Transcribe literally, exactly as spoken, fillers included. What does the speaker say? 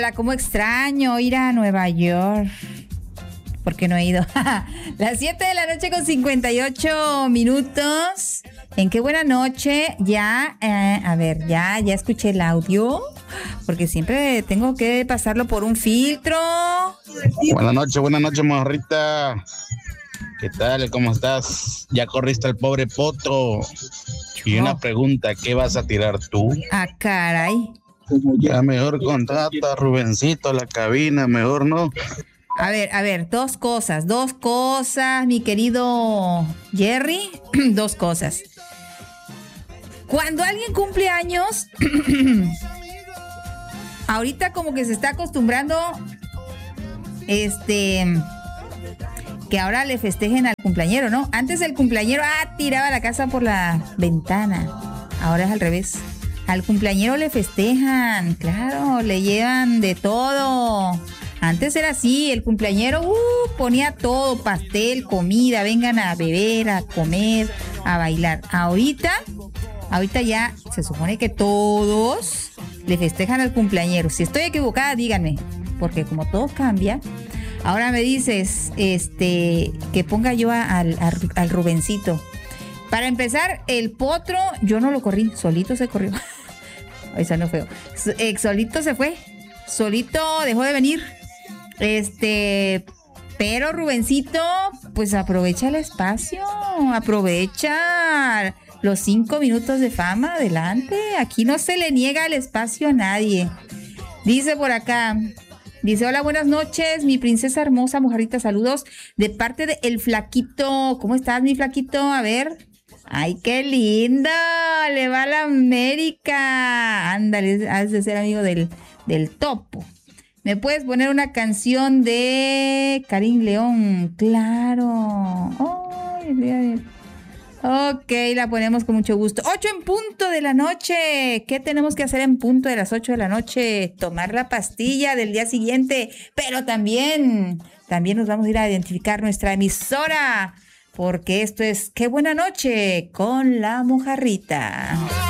Ala, cómo extraño ir a Nueva York. Porque no he ido. Las siete de la noche con cincuenta y ocho minutos. En qué buena noche. Ya, eh, a ver, ya, ya escuché el audio. Porque siempre tengo que pasarlo por un filtro. Buenas noches, buenas noches, morrita. ¿Qué tal? ¿Cómo estás? Ya corriste al pobre Potro. Y una pregunta, ¿qué vas a tirar tú? Ah, caray. Ya mejor contrata a Rubencito a la cabina, mejor no. A ver, a ver, dos cosas, dos cosas, mi querido Jerry, dos cosas. Cuando alguien cumple años, ahorita como que se está acostumbrando, este, que ahora le festejen al cumpleañero, ¿no? Antes el cumpleañero, ah, tiraba la casa por la ventana. Ahora es al revés. Al cumpleañero le festejan, claro, le llevan de todo. Antes era así, el cumpleañero uh, ponía todo, pastel, comida, vengan a beber, a comer, a bailar. Ahorita, ahorita ya se supone que todos le festejan al cumpleañero. Si estoy equivocada, díganme, porque como todo cambia. Ahora me dices, este, que ponga yo a, al, al, al Rubencito. Para empezar, el Potro, yo no lo corrí, solito se corrió. Eso no fue. Solito se fue, solito dejó de venir. Este, pero Rubencito, pues aprovecha el espacio, aprovecha los cinco minutos de fama, adelante. Aquí no se le niega el espacio a nadie. Dice por acá, dice, hola, buenas noches, mi princesa hermosa, mujerita, saludos de parte de El Flaquito. ¿Cómo estás, mi Flaquito? A ver. ¡Ay, qué lindo! Le va a la América. Ándale, has de ser amigo del, del Topo. ¿Me puedes poner una canción de Karim León? Claro. Oh, ok, la ponemos con mucho gusto. Ocho en punto de la noche. ¿Qué tenemos que hacer en punto de las ocho de la noche? Tomar la pastilla del día siguiente. Pero también, también nos vamos a ir a identificar nuestra emisora. Porque esto es Qué Buena Noche con la Mojarrita.